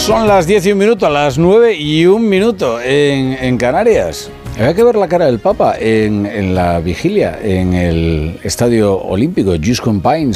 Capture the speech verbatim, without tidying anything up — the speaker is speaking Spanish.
Son las diez y un minuto, a las nueve y un minuto en, en Canarias. Había que ver la cara del Papa en, en la vigilia, en el Estadio Olímpico, Just Campines,